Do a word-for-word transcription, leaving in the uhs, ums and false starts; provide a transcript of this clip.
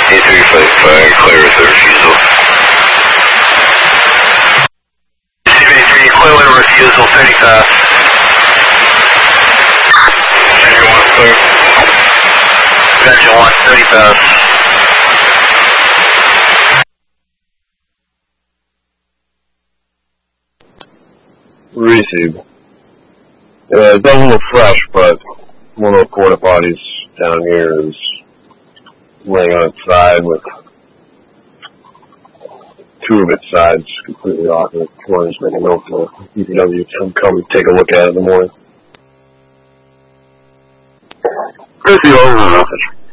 eight three five five, clear with the refusal. Receive eighty-three, clear with refusal, thirty pass. Engine one, clear. Engine one, thirty pass. Receive. Yeah, it doesn't look fresh, but one of the porta potties down here is laying on its side with two of its sides completely off. And one is making note for D P W to come take a look at it in the morning. Receive, over and message.